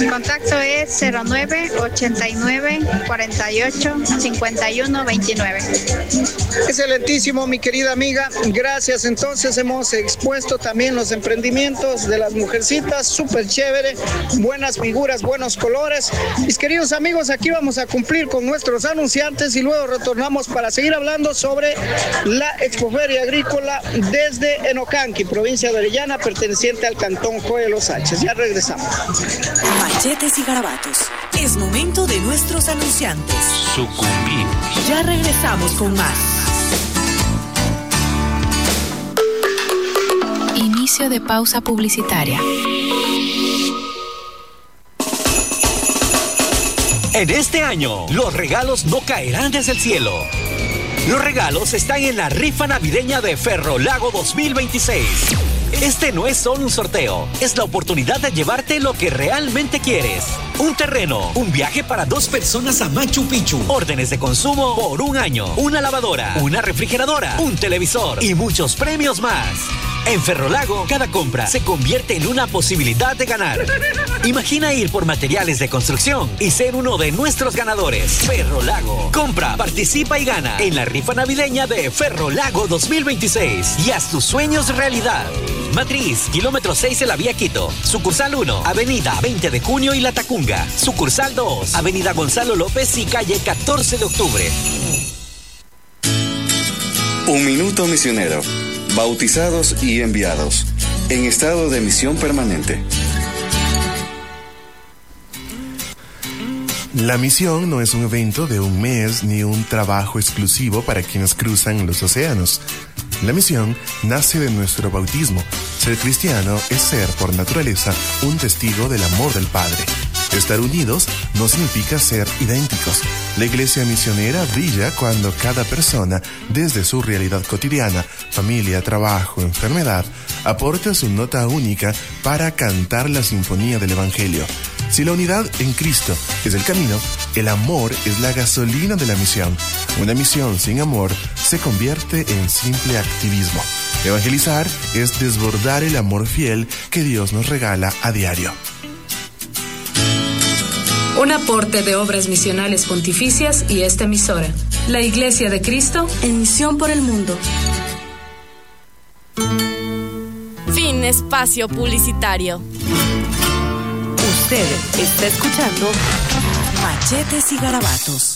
contacto es 09-89-48-51-29. Excelentísimo, mi querida amiga. Gracias. Entonces hemos expuesto también los emprendimientos de las mujercitas. Súper chévere. Buenas figuras, buenos colores. Mis queridos amigos, aquí vamos a cumplir con nuestros anunciantes y luego retornamos para seguir hablando sobre la Expoferia Agrícola desde Enocanqui, provincia de Orellana, perteneciente al cantón Joya de los Sánchez. Ya regresamos. Machetes y garabatos. Es momento de nuestros anunciantes. Sucumbimos. Ya regresamos con más. Inicio de pausa publicitaria. En este año, los regalos no caerán desde el cielo. Los regalos están en la rifa navideña de Ferrolago 2026. Este no es solo un sorteo, es la oportunidad de llevarte lo que realmente quieres. Un terreno, un viaje para 2 personas a Machu Picchu, órdenes de consumo por 1 año, una lavadora, una refrigeradora, un televisor y muchos premios más. En Ferrolago, cada compra se convierte en una posibilidad de ganar. Imagina ir por materiales de construcción y ser uno de nuestros ganadores. Ferrolago. Compra, participa y gana en la rifa navideña de Ferrolago 2026 y haz tus sueños realidad. Matriz, kilómetro 6 de la vía Quito. Sucursal 1, avenida 20 de junio y La Tacunga. Sucursal 2, avenida Gonzalo López y calle 14 de octubre. Un minuto misionero. Bautizados y enviados. En estado de misión permanente. La misión no es un evento de un mes ni un trabajo exclusivo para quienes cruzan los océanos. La misión nace de nuestro bautismo. Ser cristiano es ser, por naturaleza, un testigo del amor del Padre. Estar unidos no significa ser idénticos. La iglesia misionera brilla cuando cada persona, desde su realidad cotidiana, familia, trabajo, enfermedad, aporta su nota única para cantar la sinfonía del Evangelio. Si la unidad en Cristo es el camino, el amor es la gasolina de la misión. Una misión sin amor se convierte en simple activismo. Evangelizar es desbordar el amor fiel que Dios nos regala a diario. Un aporte de Obras Misionales Pontificias y esta emisora. La Iglesia de Cristo en misión por el mundo. Fin espacio publicitario. Usted está escuchando Machetes y Garabatos.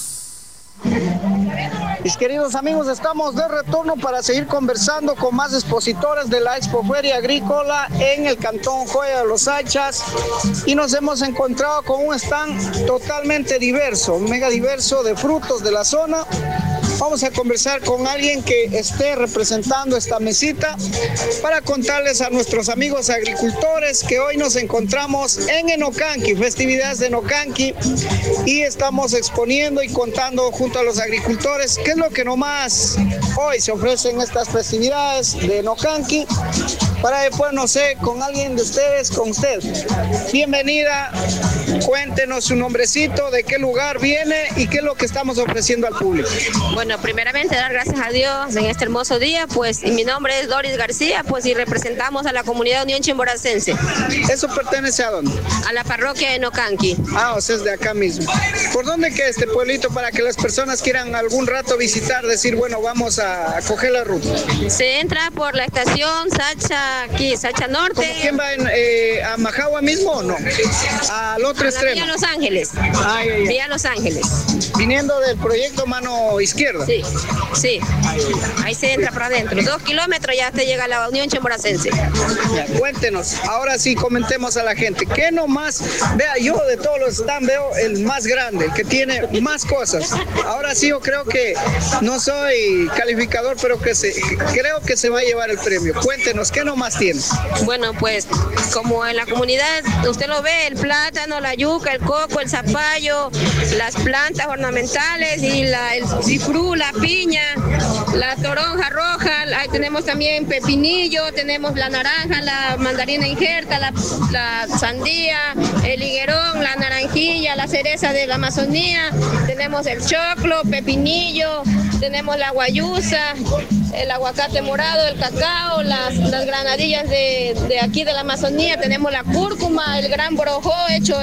Mis queridos amigos, estamos de retorno para seguir conversando con más expositores de la Expoferia Agrícola en el cantón Joya de los Sánchez y nos hemos encontrado con un stand totalmente diverso, mega diverso de frutos de la zona. Vamos a conversar con alguien que esté representando esta mesita para contarles a nuestros amigos agricultores que hoy nos encontramos en Enocanqui, festividades de Enocanqui, y estamos exponiendo y contando junto a los agricultores qué es lo que nomás hoy se ofrece en estas festividades de Enocanqui, para después, no sé, con alguien de ustedes, con usted. Bienvenida, cuéntenos su nombrecito, de qué lugar viene y qué es lo que estamos ofreciendo al público. Bueno, primeramente dar gracias a Dios en este hermoso día, pues, y mi nombre es Doris García, pues, y representamos a la comunidad Unión Chimboracense. ¿Eso pertenece a dónde? A la parroquia de Enocanqui. Ah, o sea, es de acá mismo. ¿Por dónde queda este pueblito para que las personas quieran algún rato visitar, decir, bueno, vamos a coger la ruta? Se entra por la estación Sacha Norte. ¿Cómo quién va a Majagua mismo o no? Al otro extremo. Vía Los Ángeles. Vía Los Ángeles. Viniendo del proyecto mano izquierda. Sí, sí. Ahí se entra para adentro. 2 kilómetros ya te llega a la Unión Chimboracense. Ya, cuéntenos, ahora sí comentemos a la gente. ¿Qué nomás? Vea, yo de todos los stands veo el más grande, el que tiene más cosas. Ahora sí yo creo que no soy calificador, pero creo que se va a llevar el premio. Cuéntenos, ¿qué nomás tiene? Bueno, pues como en la comunidad usted lo ve, el plátano, la yuca, el coco, el zapallo, las plantas ornamentales y el cifrú, la piña, la toronja roja, ahí tenemos también pepinillo, tenemos la naranja, la mandarina injerta, la sandía, el higuerón, la naranjilla, la cereza de la Amazonía, tenemos el choclo, pepinillo, tenemos la guayusa, el aguacate morado, el cacao, las granadillas de aquí de la Amazonía, tenemos la cúrcuma, el gran borojó hecho